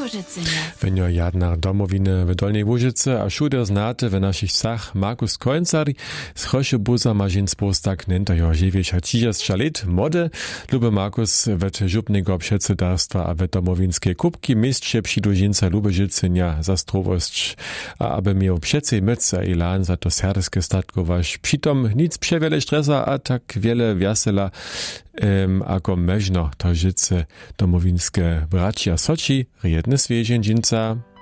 Wenn jadna domowiny w Dolnej Łużyce, a szuder znate w naszych sach Markus Końcari z Choszebuza ma żin spostak nenta jo żywieś a 30 lat mody. Lube Markus wet żupnego przedsiębiorstwa a wet domowinskie kubki mistrze przydłużinca lube życenia za strowość, a aby miał przecie myc a elan za to serskie statkować. Přitom nic przewiele stresa, a tak wiele wiasela ako mežno to žice domovinske bracia Soči, riedne svieženžinca.